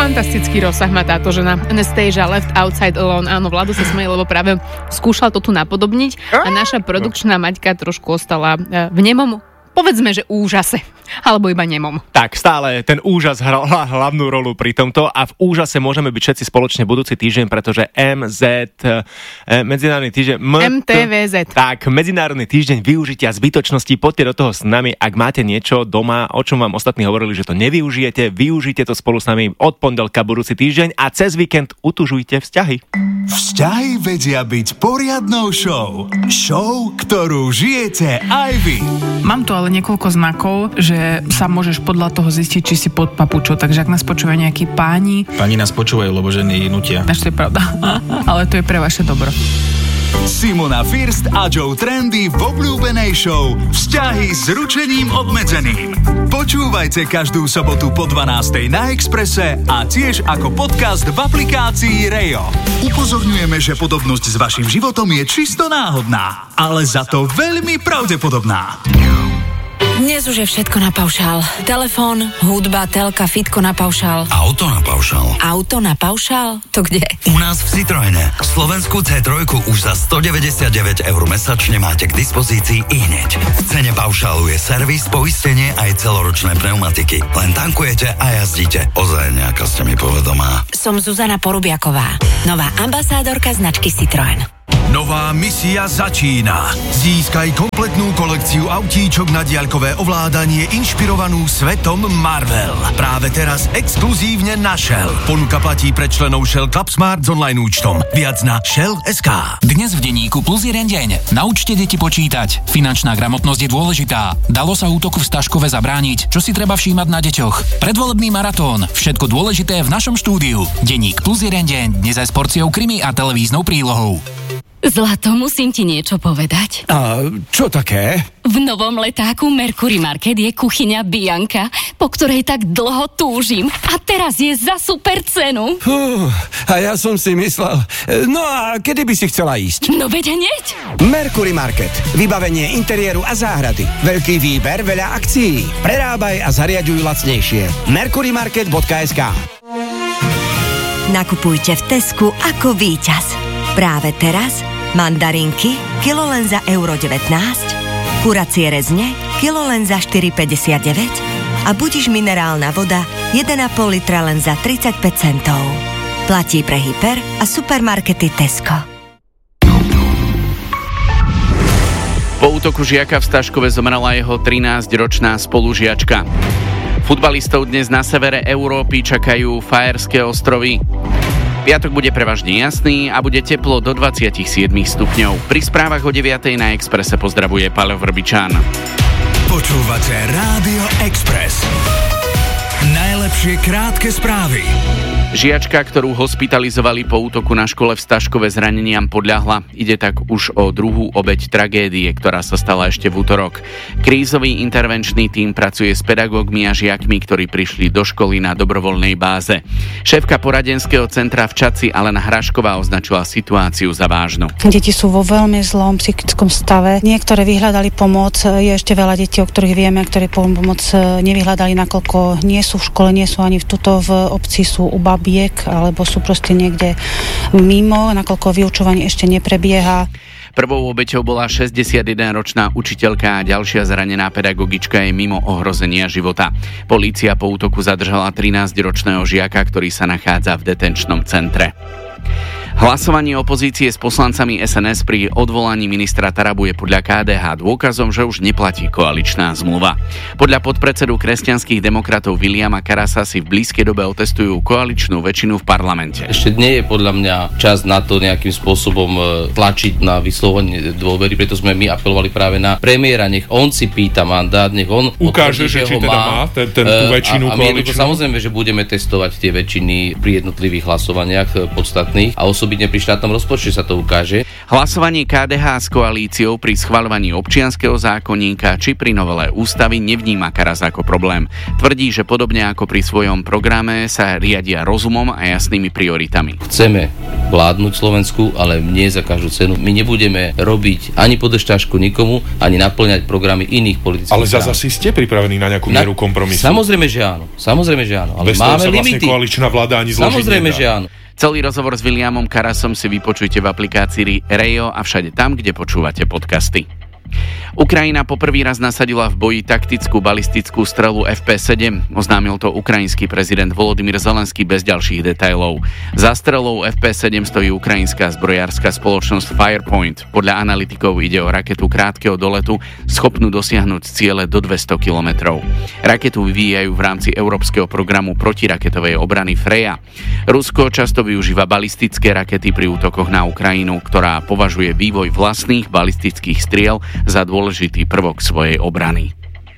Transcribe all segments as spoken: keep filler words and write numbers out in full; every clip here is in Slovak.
Fantastický rozsah má táto žena. Anastasia Left Outside Alone. Áno, Vlado sa smeje, lebo práve skúšal to tu napodobniť a naša produkčná Maťka trošku ostala v nemom, povedzme, že úžase. Alebo iba nemom. Tak, stále ten úžas hral hlavnú rolu pri tomto a v úžase môžeme byť všetci spoločne budúci týždeň, pretože em zet, eh, Medzinárodný týždeň... em té vé zet. Tak, Medzinárodný týždeň využitia zbytočnosti, poďte do toho s nami, ak máte niečo doma, o čom vám ostatní hovorili, že to nevyužijete, využite to spolu s nami od pondelka budúci týždeň a cez víkend utužujte vzťahy. Vzťahy vedia byť poriadnou show. Show, ktorú žijete aj vy. Mám tu ale niekoľko znakov, že sa môžeš podľa toho zistiť, či si pod papučou. Takže ak nás počúvajú nejakí páni... Páni nás počúvajú, lebo ženy nutia. Až to je pravda. Ale to je pre vaše dobro. Simona First a Joe Trendy v obľúbenej show Vzťahy s ručením obmedzeným. Počúvajte každú sobotu po dvanástej na Expresse a tiež ako podcast v aplikácii Rejo. Upozorňujeme, že podobnosť s vašim životom je čisto náhodná, ale za to veľmi pravdepodobná. Dnes už je všetko na paušál. Telefón, hudba, telka, fitko na paušál. Auto na paušál. Auto na paušál? To kde? U nás v Citroene. Slovenskú cé tri už za stodeväťdesiatdeväť eur mesačne máte k dispozícii i hneď. V cene paušálu je servis, poistenie aj celoročné pneumatiky. Len tankujete a jazdíte. Ozaj nejaká ste mi povedomá. Som Zuzana Porubiaková, nová ambasádorka značky Citroen. Nová misia začína. Získaj kompletnú kolekciu autíčok na diaľkové ovládanie inšpirovanú svetom Marvel. Práve teraz exkluzívne na Shell. Ponuka platí pre členov Shell Club Smart s online účtom. Viac na Shell bodka es ká. Dnes v denníku Plus jeden deň. Naučte deti počítať. Finančná gramotnosť je dôležitá. Dalo sa útoku v Staškove zabrániť. Čo si treba všímať na deťoch? Predvolebný maratón. Všetko dôležité v našom štúdiu. Denník Plus jeden deň. Dnes aj s porciou krimi a televíznou prílohou. Zlato, musím ti niečo povedať. A čo také? V novom letáku Mercury Market je kuchyňa Bianka, po ktorej tak dlho túžim. A teraz je za super cenu. Fú, a ja som si myslel... No a kedy by si chcela ísť? No veď hneď. Mercury Market. Vybavenie interiéru a záhrady. Veľký výber, veľa akcií. Prerábaj a zariaďuj lacnejšie. mercury market bodka es ká. Nakupujte v Tesku ako víťaz. Práve teraz mandarinky kilo len za euro devätnásť, kuracie rezne kilo len za štyri päťdesiatdeväť a budiš minerálna voda jeden a pol litra len za tridsaťpäť centov. Platí pre hyper a supermarkety Tesco. Po útoku žiaka v Staškove zomrela jeho trinásťročná spolužiačka. Futbalistov dnes na severe Európy čakajú Fajerské ostrovy. Piatok bude prevažne jasný a bude teplo do dvadsaťsedem stupňov. Pri správach o deviatej na Expresse pozdravuje Paľo Vrbičan. Počúvate Rádio Express. Najlepšie krátke správy. Žiačka, ktorú hospitalizovali po útoku na škole v Staškove zraneniam podľahla. Ide tak už o druhú obeť tragédie, ktorá sa stala ešte v útorok. Krízový intervenčný tím pracuje s pedagógmi a žiakmi, ktorí prišli do školy na dobrovoľnej báze. Šéfka poradenského centra v Čadci Alena Hrašková označila situáciu za vážnu. Deti sú vo veľmi zlom psychickom stave. Niektoré vyhľadali pomoc, je ešte veľa detí, o ktorých vieme, ktorí pomoc nevyhľadali, nakoľko nie sú v škole, nie sú ani v tuto v obci, sú u babiek, alebo sú proste niekde mimo, nakoľko vyučovanie ešte neprebieha. Prvou obeťou bola šesťdesiatjedenročná učiteľka a ďalšia zranená pedagogička je mimo ohrozenia života. Polícia po útoku zadržala trinásťročného žiaka, ktorý sa nachádza v detenčnom centre. Hlasovanie opozície s poslancami es en es pri odvolaní ministra Tarabu je podľa ká dé há dôkazom, že už neplatí koaličná zmluva. Podľa podpredsedu kresťanských demokratov Viliama Karasa si v blízkej dobe otestujú koaličnú väčšinu v parlamente. Ešte nie je podľa mňa čas na to nejakým spôsobom tlačiť na vyslovenie dôvery, preto sme my apelovali práve na premiéra, nech on si pýta mandát, nech on ukáže, že či teda má ten, ten, tú väčšinu a, a koaličnú. Samozrejme, že budeme testovať tie väčšiny pri jednotlivých hlasovaniach podstatných a osobne osobitne pri štátnom rozpočte sa to ukáže. Hlasovanie ká dé há s koalíciou pri schvaľovaní občianskeho zákonníka či pri novele ústavy nevníma Karas ako problém. Tvrdí, že podobne ako pri svojom programe sa riadia rozumom a jasnými prioritami. Chceme vládnuť Slovensku, ale nie za každú cenu. My nebudeme robiť ani podešťažku nikomu, ani naplňať programy iných politických Ale zase ste pripravení na nejakú mieru kompromisu? Samozrejme, že áno. Samozrejme, že áno. Ale bez máme toho sa vlastne limity. Koaličná vláda ani zložiť Samozrejme, nedá. že áno. Celý rozhovor s Williamom Karasom si vypočujte v aplikácii Rejo a všade tam, kde počúvate podcasty. Ukrajina poprvý raz nasadila v boji taktickú balistickú strelu ef pé sedem. Oznámil to ukrajinský prezident Volodymyr Zelenský bez ďalších detailov. Za strelou ef pé sedem stojí ukrajinská zbrojárska spoločnosť Firepoint. Podľa analytikov ide o raketu krátkeho doletu, schopnú dosiahnuť ciele do dvesto kilometrov. Raketu vyvíjajú v rámci európskeho programu protiraketovej obrany Freja. Rusko často využíva balistické rakety pri útokoch na Ukrajinu, ktorá považuje vývoj vlastných balistických striel za dôležitý prvok svojej obrany.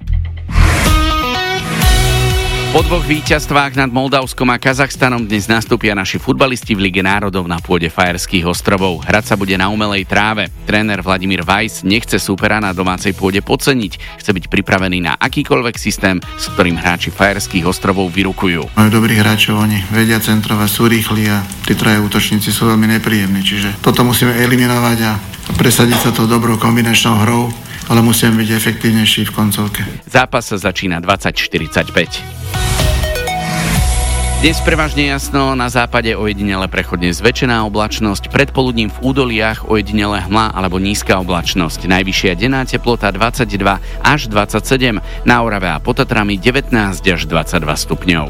Po dvoch víťazstvách nad Moldavskom a Kazachstanom dnes nastúpia naši futbalisti v Lige národov na pôde Fajerských ostrovov. Hrať sa bude na umelej tráve. Tréner Vladimír Weiss nechce súpera na domácej pôde podceniť. Chce byť pripravený na akýkoľvek systém, s ktorým hráči Fajerských ostrovov vyrukujú. Majú dobrých hráčov, oni vedia centrovať, sú rýchli a tí traja útočníci sú veľmi nepríjemní. Čiže toto musíme eliminovať a presadiť sa tou dobrou kombinačnou hrou, ale musíme byť efektívnejší v koncovke. Zápas sa začína dvadsať štyridsaťpäť. Dnes prevažne jasno, na západe ojedinele prechodne zväčšená oblačnosť, predpoludním v údoliach ojedinele hmla alebo nízka oblačnosť. Najvyššia denná teplota dvadsaťdva až dvadsaťsedem, na Orave a pod Tatrami devätnásť až dvadsaťdva stupňov.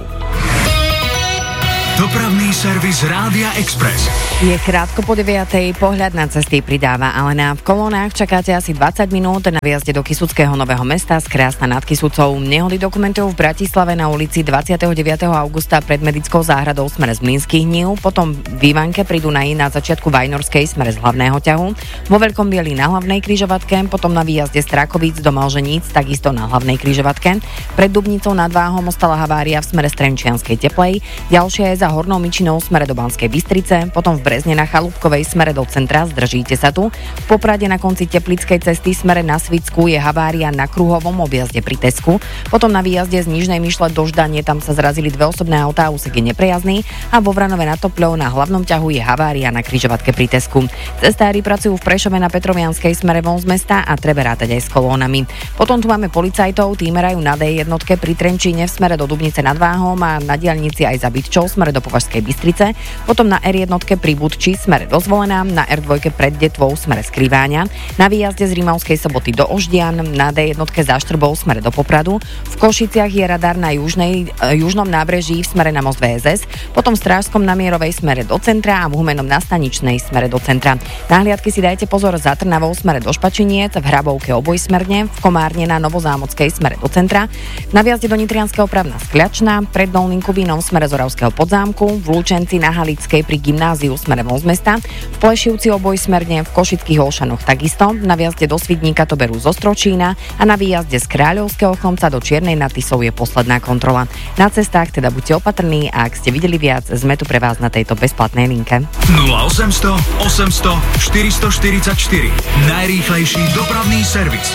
Dopravný servis Rádia Express. Je krátko po deviatej, pohľad na cesty pridáva Alena. V kolónach čakáte asi dvadsať minút na výjazde do Kysuckého Nového Mesta z Krásna nad Kysucou. Nehody dokumentujú v Bratislave na ulici dvadsiateho deviateho augusta pred medickou záhradou smere z Mlynských nív, potom v Ivanke pri Dunaji na začiatku Vajnorskej smere z Hlavného ťahu, vo Veľkom Bieli na Hlavnej križovatke, potom na výjazde z Strakovíc do Malženíc, takisto na Hlavnej križovatke. Pred Dubnicou nad Váhom ostala havária v smere z Trenčianskej Teplej, ďalšia je za Hornou Mičinou smere do Banskej Bystrice, potom v Brezne na Chalúbkovej smere do centra, zdržíte sa tu. V Poprade na konci Teplickej cesty smere na Svicku je havária na kruhovom objazde pri Tesku, potom na výjazde z Nižnej Myšle do Ždanie, tam sa zrazili dve osobné autá, úsek je neprejazdný a vo Vranove nad Topľou na hlavnom ťahu je havária na križovatke pri Tesku. Cestári pracujú v Prešove na Petrovianskej smere von z mesta a treba rátať aj s kolónami. Potom tu máme policajtov, tí merajú na dé jednotke pri Trenčíne v smere do Dubnice nad Váhom a na diaľnici aj za Bytčou smere do Považskej Bystrice, potom na er jednotke pri Budči smere do Zvolená, na er dva pred Detvou smere z Kriváňa, na výjazde z Rimavskej Soboty do Oždian, na dé jednotke za Štrbou smere do Popradu, v Košiciach je radar na južnej, južnom nábreží v smere na most vé es es, potom v Strážskom na Mierovej smere do centra a v Humennom na Staničnej smere do centra. Na hliadky si dajte pozor za Trnavou smere do Špačiniec, v Hrabovke obojsmerne, v Komárne na Novozámockej smere do centra, na výjazde do Nitrianskeho Pravna Skľačna, pred Dolným Kubínom smere z Oravského Podzámku, v Lučenci na Halickej pri gymnáziu smere von z mesta, v Plešivci obojsmerne, v Košických Olšanoch takisto, na výjazde do Svidníka to berú zo Stročína a na výjazde z Kráľovského Chlomca do Čiernej nad Tisou je posledná kontrola. Na cestách teda buďte opatrní a ak ste videli viac, sme tu pre vás na tejto bezplatnej linke. nula osemsto osemsto štyristoštyridsaťštyri. Najrýchlejší dopravný servis.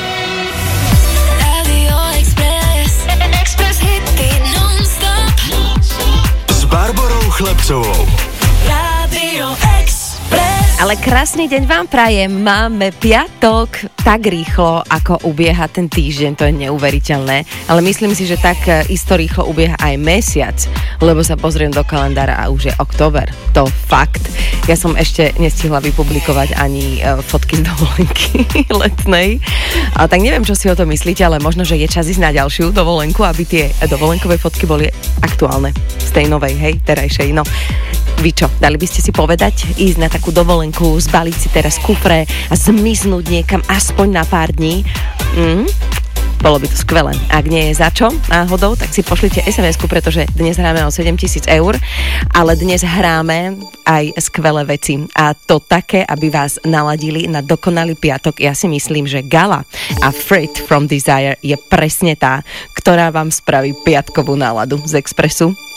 Barborou Chlebcovou. Rádio Express. Ale krásny deň vám prajem. Máme piatok, tak rýchlo, ako ubieha ten týždeň, to je neuveriteľné. Ale myslím si, že tak isto rýchlo ubieha aj mesiac, lebo sa pozriem do kalendára a už je október. To fakt. Ja som ešte nestihla vypublikovať ani fotky z dovolenky letnej. A tak neviem, čo si o to myslíte, ale možno, že je čas ísť na ďalšiu dovolenku, aby tie dovolenkové fotky boli aktuálne z tej novej, hej, terajšej. No, vy čo, dali by ste si povedať, ísť na takú dovolenku, zbaliť si teraz kufre a zmiznúť niekam aspoň na pár dní? Mm, bolo by to skvelé. Ak nie je za čo náhodou, tak si pošlite es em esku, pretože dnes hráme o sedemtisíc eur, ale dnes hráme aj skvelé veci. A to také, aby vás naladili na dokonalý piatok. Ja si myslím, že Gala a Freed from Desire je presne tá, ktorá vám spraví piatkovú náladu z Expressu.